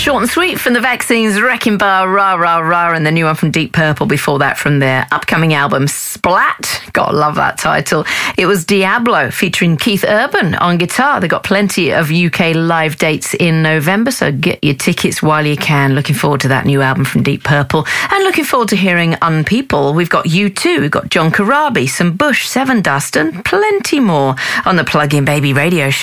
short and sweet from the Vaccines, Wrecking Ball, Rah Rah Rah, and the new one from Deep Purple before that from their upcoming album Splat. Gotta love that title. It was Diablo featuring Keith Urban on guitar. They've got plenty of UK live dates in November, so get your tickets while you can. Looking forward to that new album from Deep Purple, and looking forward to hearing Unpeople. We've got U2, we've got John Corabi, some Bush, Seven Dust, and plenty more on the Plug-in Baby Radio Show.